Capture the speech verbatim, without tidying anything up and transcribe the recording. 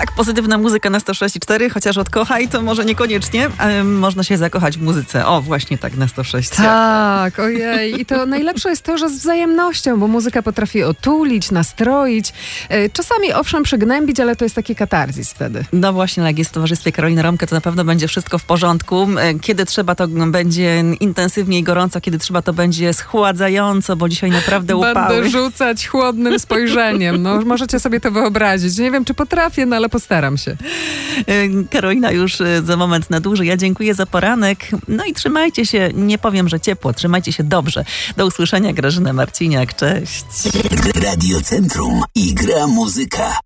Tak, pozytywna muzyka na sto sześć i cztery, chociaż od kochaj to może niekoniecznie, ale można się zakochać w muzyce. O, właśnie tak, na sto sześć. Tak, ojej. I to najlepsze jest to, że z wzajemnością, bo muzyka potrafi otulić, nastroić, czasami owszem przygnębić, ale to jest taki katarzis wtedy. No właśnie, jak jest w towarzystwie Karoliny Romkę, to na pewno będzie wszystko w porządku. Kiedy trzeba, to będzie intensywnie i gorąco, kiedy trzeba, to będzie schładzająco, bo dzisiaj naprawdę upały. Będę rzucać chłodnym spojrzeniem. No, możecie sobie to wyobrazić. Nie wiem, czy potrafię, no ale postaram się. Karolina już za moment na dłużej. Ja dziękuję za poranek. No i trzymajcie się, nie powiem, że ciepło, trzymajcie się dobrze. Do usłyszenia, Grażyna Marciniak. Cześć. Radio Centrum i Gra Muzyka.